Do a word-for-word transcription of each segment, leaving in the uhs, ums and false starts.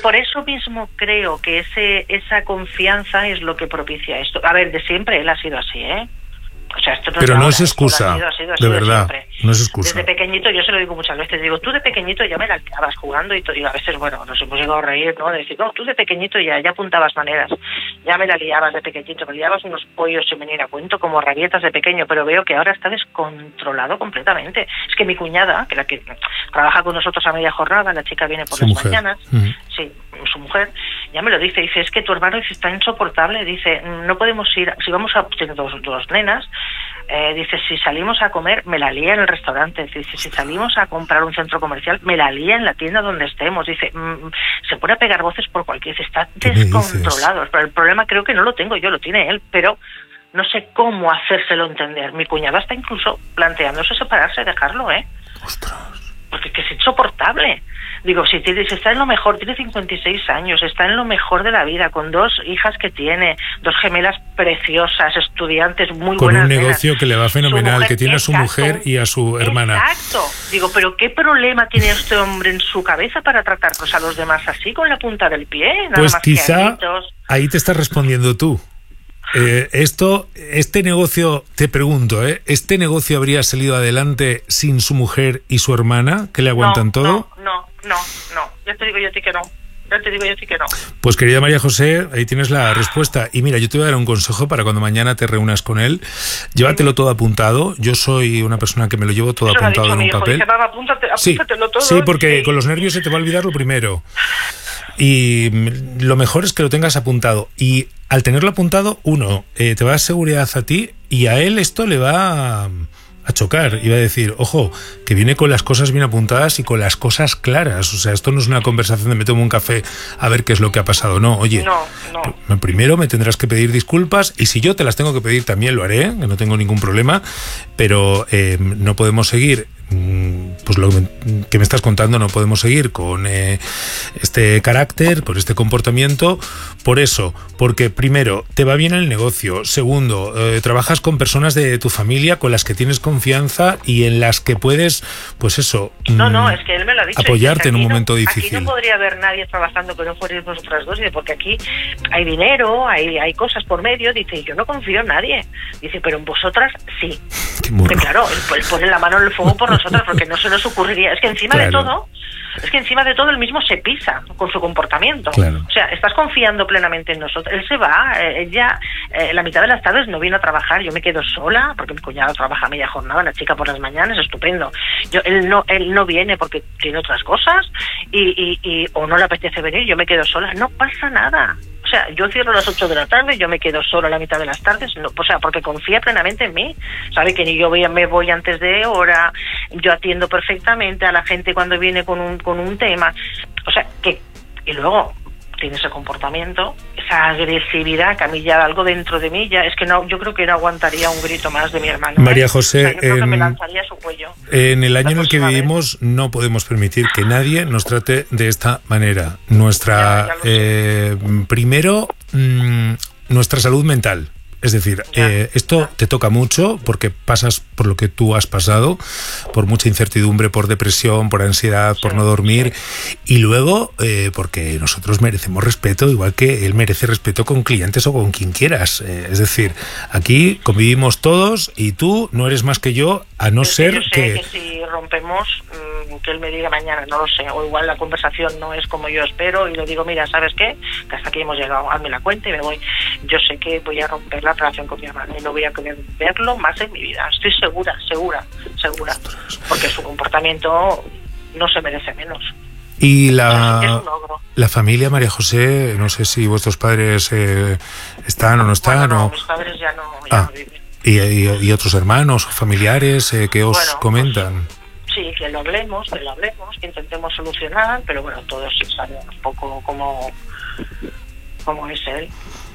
por eso mismo creo que ese esa confianza es lo que propicia esto. A ver, de siempre él ha sido así, ¿eh? O sea, esto no pero es no ahora, es excusa, ha sido, ha sido, ha de sido verdad, siempre. no es excusa. Desde pequeñito, yo se lo digo muchas veces, digo, tú de pequeñito ya me la liabas jugando y, y a veces, bueno, nos hemos llegado a reír, ¿no? De decir, no, tú de pequeñito ya, ya apuntabas maneras, ya me la liabas de pequeñito, me liabas unos pollos sin venir a cuento, como rabietas de pequeño, pero veo que ahora está descontrolado completamente. Es que mi cuñada, que la que trabaja con nosotros a media jornada, la chica viene por su las mujer. mañanas, uh-huh. sí, su mujer, ya me lo dice, dice, es que tu hermano dice, está insoportable, dice, no podemos ir, si vamos a, tiene dos, dos nenas, eh, dice, si salimos a comer, me la lía en el restaurante, dice, si salimos a comprar un centro comercial, me la lía en la tienda donde estemos, dice, mm, se pone a pegar voces por cualquier, dice, está descontrolado, pero el problema creo que no lo tengo yo, lo tiene él, pero no sé cómo hacérselo entender. Mi cuñada está incluso planteándose separarse, dejarlo, ¿eh? Ostras. Porque es que es insoportable. Digo, si, tiene, si está en lo mejor, tiene cincuenta y seis años, está en lo mejor de la vida, con dos hijas que tiene, dos gemelas preciosas, estudiantes muy con buenas. Con un negocio nenas. que le va fenomenal, mujer, que tiene exacto, a su mujer y a su hermana. Exacto. Digo, pero ¿qué problema tiene este hombre en su cabeza para tratarnos a los demás así, con la punta del pie? Nada pues más quizá ahí te estás respondiendo tú. Eh, esto, este negocio, te pregunto, ¿eh? ¿Este negocio habría salido adelante sin su mujer y su hermana, que le aguantan no, todo? No, no, no, no. Ya te digo yo a ti que no. Ya te digo yo a ti que no. Pues querida María José, ahí tienes la respuesta. Y mira, yo te voy a dar un consejo para cuando mañana te reúnas con él. Llévatelo todo apuntado. Yo soy una persona que me lo llevo todo Eso apuntado en un hijo, papel. Dice, nada, apúntate, apúntatelo sí, todo. sí, porque sí. con los nervios se te va a olvidar lo primero. Y lo mejor es que lo tengas apuntado. Y al tenerlo apuntado, uno, eh, te va a dar seguridad a ti y a él esto le va a, a chocar. Y va a decir, ojo, que viene con las cosas bien apuntadas y con las cosas claras. O sea, esto no es una conversación de me tomo un café a ver qué es lo que ha pasado. No, oye, no, no. primero me tendrás que pedir disculpas y si yo te las tengo que pedir también lo haré, que no tengo ningún problema, pero eh, no podemos seguir... pues lo que me estás contando, no podemos seguir con eh, este carácter, con este comportamiento, por eso, porque primero, te va bien el negocio, segundo, eh, trabajas con personas de tu familia con las que tienes confianza y en las que puedes, pues eso, no, no, es que él me lo ha dicho, apoyarte en un momento no, difícil. Aquí no podría haber nadie trabajando que no fuerais vosotras dos, porque aquí hay dinero, hay, hay cosas por medio, dice, yo no confío en nadie, dice, pero en vosotras sí. Que claro, él, él pone la mano en el fuego por nosotras porque no se nos ocurriría, es que encima claro. de todo, es que encima de todo él mismo se pisa con su comportamiento. Claro. O sea, estás confiando plenamente en nosotros. Él se va, eh, ella eh, la mitad de las tardes no viene a trabajar, yo me quedo sola porque mi cuñado trabaja media jornada, la chica por las mañanas, estupendo. Yo él no él no viene porque tiene otras cosas y, y, y o no le apetece venir, yo me quedo sola, no pasa nada. O sea, yo cierro a las ocho de la tarde, yo me quedo solo a la mitad de las tardes, no, o sea, porque confía plenamente en mí, sabe que ni yo voy, me voy antes de hora, yo atiendo perfectamente a la gente cuando viene con un con un tema, o sea, que y luego tiene ese comportamiento, esa agresividad que a mí ya algo dentro de mí ya es que no, yo creo que no aguantaría un grito más de mi hermano. María ¿eh? José, o sea, yo creo en, que me lanzaría a su cuello. En el año en el que vivimos vez. no podemos permitir que nadie nos trate de esta manera. Nuestra ya, ya eh, primero mmm, nuestra salud mental. Es decir, eh, esto te toca mucho porque pasas por lo que tú has pasado, por mucha incertidumbre, por depresión, por ansiedad, por no dormir, y luego eh, porque nosotros merecemos respeto, igual que él merece respeto con clientes o con quien quieras. Eh, es decir, aquí convivimos todos y tú no eres más que yo, a no yo ser sé que... que si rompemos, mmm, que él me diga mañana, no lo sé, o igual la conversación no es como yo espero y le digo, mira, ¿sabes qué? Que hasta aquí hemos llegado, hazme la cuenta y me voy. Yo sé que voy a romper la relación con mi hermano y no voy a querer verlo más en mi vida, estoy segura, segura, segura, porque su comportamiento no se merece menos. Y la, la familia, María José, no sé si vuestros padres eh, están o no están. Bueno, no, o... mis padres ya no, ya ah, no viven. Y, y, y otros hermanos, familiares, eh, que os bueno, comentan. Pues, sí, que lo hablemos, que lo hablemos, que intentemos solucionar, pero bueno, todos saben un poco cómo, cómo es él.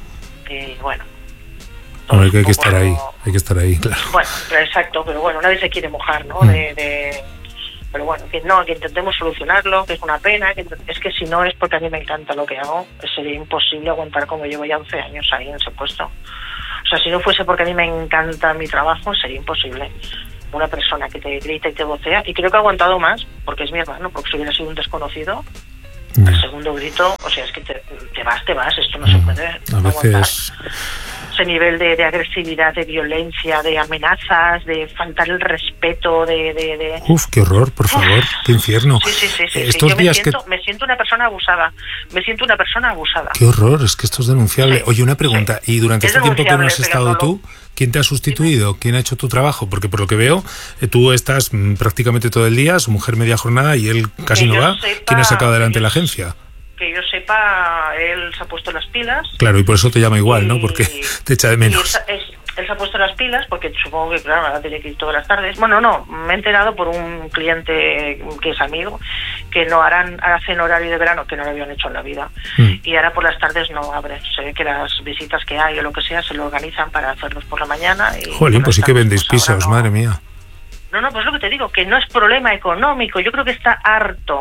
Y bueno. Bueno, que hay que estar ahí, hay que estar ahí, claro. Bueno, pero exacto, pero bueno, nadie se quiere mojar, ¿no? Mm. De, de, pero bueno, que no, que intentemos solucionarlo, que es una pena, que es que si no es porque a mí me encanta lo que hago, sería imposible aguantar como llevo ya once años ahí en ese puesto. O sea, si no fuese porque a mí me encanta mi trabajo, sería imposible. Una persona que te grita y te vocea, y creo que ha aguantado más, porque es mi hermano, porque si hubiera sido un desconocido, Yeah. El segundo grito, o sea, es que te, te vas, te vas, esto no mm. se puede a veces... Ese nivel de, de agresividad, de violencia, de amenazas, de faltar el respeto, de... de, de... Uf, qué horror, por favor, Uf. qué infierno. Sí, sí, sí, sí, estos sí. Yo días me siento, que... me siento una persona abusada, me siento una persona abusada. Qué horror, es que esto es denunciable. Sí. Oye, una pregunta, sí. ¿y durante es este tiempo que no has estado no... tú, quién te ha sustituido? ¿Quién ha hecho tu trabajo? Porque por lo que veo, tú estás prácticamente todo el día, su mujer media jornada y él casi que no va. Sepa, ¿quién ha sacado adelante la agencia? Que yo sepa, él se ha puesto las pilas. Claro, y por eso te llama igual, y, ¿no? Porque te echa de menos. Es, es, él se ha puesto las pilas porque supongo que, claro, ahora tiene que ir todas las tardes. Bueno, no, me he enterado por un cliente que es amigo, que no harán, hacen horario de verano, que no lo habían hecho en la vida. Mm. Y ahora por las tardes no abre. Se ve que las visitas que hay o lo que sea se lo organizan para hacerlos por la mañana. Y Jolín, pues sí que vendéis pues pisos, no. Madre mía. No, no, pues lo que te digo, que no es problema económico. Yo creo que está harto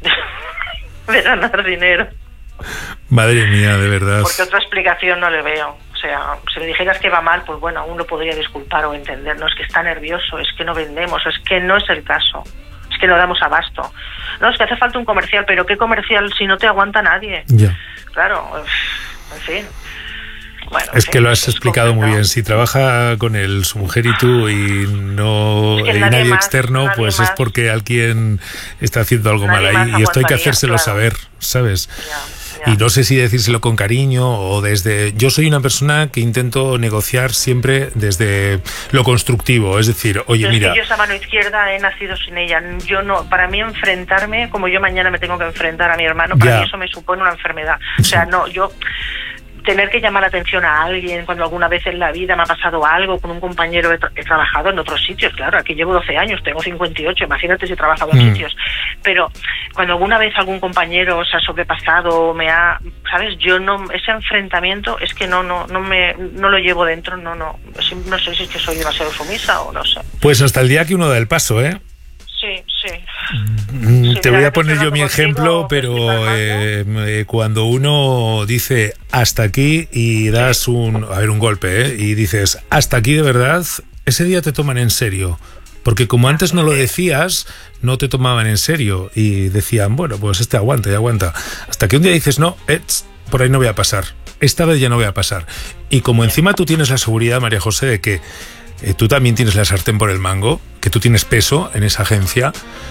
de ganar dinero. Madre mía, de verdad. Porque otra explicación no le veo. O sea, si le dijeras que va mal, pues bueno, aún lo podría disculpar o entender. No es que está nervioso, es que no vendemos, es que no es el caso. Es que no damos abasto. No, es que hace falta un comercial, pero ¿qué comercial si no te aguanta nadie? Ya. Claro, en fin. Bueno, es sí, que lo has explicado muy bien. Si trabaja con él, su mujer y tú, y no es que y nadie, nadie más, externo, nadie pues más. es porque alguien está haciendo algo nadie mal ahí. Y esto hay que hacérselo claro. saber, ¿sabes? Ya, ya. Y no sé si decírselo con cariño o desde... Yo soy una persona que intento negociar siempre desde lo constructivo. Es decir, oye, yo mira... Es que yo esa mano izquierda he nacido sin ella. Yo no, para mí enfrentarme, como yo mañana me tengo que enfrentar a mi hermano, para ya. mí eso me supone una enfermedad. O sea, no, yo... tener que llamar la atención a alguien cuando alguna vez en la vida me ha pasado algo con un compañero, he, tra he trabajado en otros sitios, claro, aquí llevo doce años, tengo cincuenta y ocho, imagínate si he trabajado en mm. sitios, pero cuando alguna vez algún compañero se ha sobrepasado, me ha, ¿sabes? Yo no, ese enfrentamiento es que no no no me no lo llevo dentro, no no no sé si es que soy demasiado sumisa o no sé. Pues hasta el día que uno da el paso, ¿eh? Sí, sí. Mm, te voy a poner yo mi ejemplo, pero eh, eh, cuando uno dice hasta aquí y das un, a ver, un golpe, ¿eh? Y dices hasta aquí de verdad, ese día te toman en serio. Porque como antes no lo decías, no te tomaban en serio y decían, bueno, pues este aguanta y aguanta. Hasta que un día dices, no, eh, por ahí no voy a pasar. Esta vez ya no voy a pasar. Y como encima tú tienes la seguridad, María José, de que Eh, tú también tienes la sartén por el mango, que tú tienes peso en esa agencia,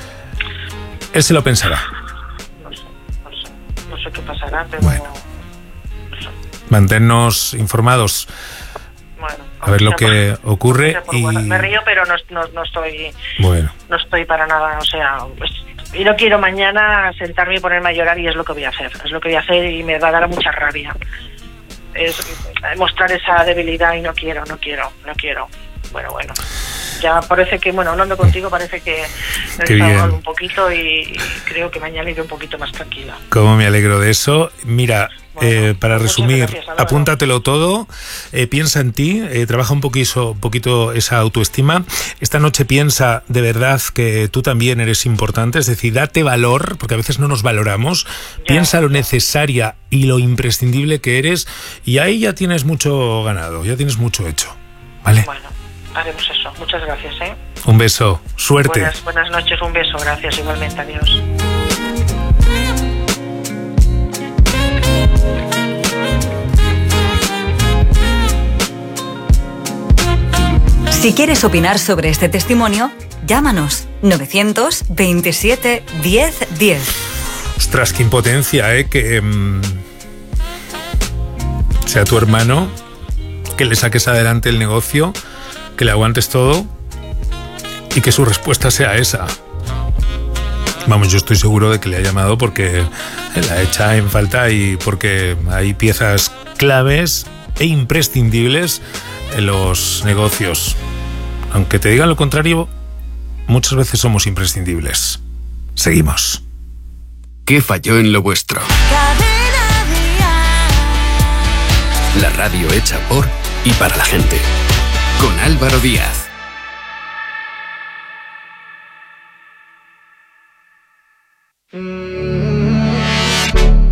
él se lo pensará. No sé, no sé, no sé qué pasará, pero... Bueno, no sé. Manténnos informados. Bueno, a ver lo que por, ocurre y... Bueno, me río, pero no, no, no estoy... Bueno. No estoy para nada, o sea... Pues, y no quiero mañana sentarme y ponerme a llorar y es lo que voy a hacer. Es lo que voy a hacer y me va a dar mucha rabia. Es mostrar esa debilidad y no quiero, no quiero, no quiero. Bueno, bueno, ya parece que, bueno, hablando contigo parece que he estado un poquito y, y creo que mañana iré un poquito más tranquila. Cómo me alegro de eso. Mira, bueno, eh, para resumir, gracias, apúntatelo todo, eh, piensa en ti, eh, trabaja un poquito, un poquito esa autoestima. Esta noche piensa de verdad que tú también eres importante, es decir, date valor, porque a veces no nos valoramos. Ya, piensa lo necesaria y lo imprescindible que eres y ahí ya tienes mucho ganado, ya tienes mucho hecho, ¿vale? Bueno. Haremos eso. Muchas gracias, ¿eh? Un beso. Suerte. Buenas, buenas noches. Un beso. Gracias. Igualmente. Adiós. Si quieres opinar sobre este testimonio, llámanos novecientos veintisiete diez diez. Ostras, qué impotencia, ¿eh? Que um, sea tu hermano, que le saques adelante el negocio, que le aguantes todo y que su respuesta sea esa. Vamos, yo estoy seguro de que le ha llamado porque la echa en falta y porque hay piezas claves e imprescindibles en los negocios. Aunque te digan lo contrario, muchas veces somos imprescindibles. Seguimos. ¿Qué falló en lo vuestro? La radio hecha por y para la gente. Con Álvaro Díaz.